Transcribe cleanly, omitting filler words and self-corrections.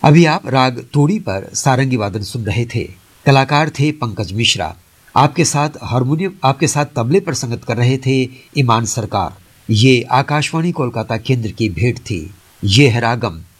अभी आप राग तोड़ी पर सारंगी वादन सुन रहे थे। कलाकार थे पंकज मिश्रा। आपके साथ तबले पर संगत कर रहे थे ईमान सरकार। ये आकाशवाणी कोलकाता केंद्र की भेंट थी। ये है रागम